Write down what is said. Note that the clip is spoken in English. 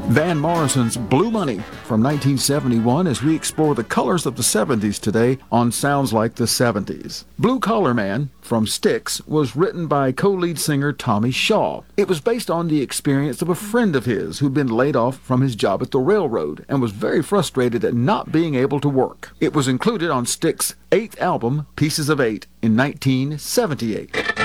Van Morrison's Blue Money from 1971 as we explore the colors of the 70s today on Sounds Like the 70s. Blue Collar Man from Styx was written by co-lead singer Tommy Shaw. It was based on the experience of a friend of his who'd been laid off from his job at the railroad and was very frustrated at not being able to work. It was included on Styx's 8th album, Pieces of 8, in 1978.